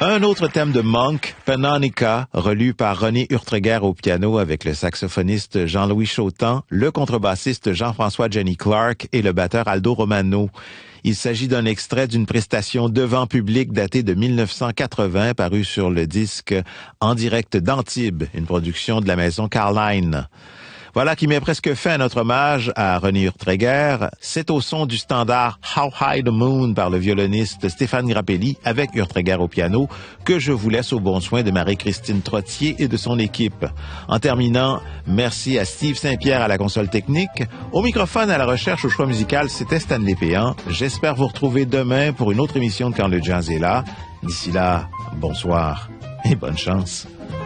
Un autre thème de Monk, Panonica, relu par René Urtreger au piano avec le saxophoniste Jean-Louis Chautan, le contrebassiste Jean-François Jenny Clark et le batteur Aldo Romano. Il s'agit d'un extrait d'une prestation devant public datée de 1980, paru sur le disque En direct d'Antibes, une production de la maison Carline. Voilà qui met presque fin à notre hommage à René Urtreger. C'est au son du standard How High the Moon par le violoniste Stéphane Grappelli avec Urtreger au piano que je vous laisse au bon soin de Marie-Christine Trottier et de son équipe. En terminant, merci à Steve Saint-Pierre à la console technique. Au microphone, à la recherche, au choix musical, c'était Stanley Péan. J'espère vous retrouver demain pour une autre émission de Quand le Jazz est là. D'ici là, bonsoir et bonne chance.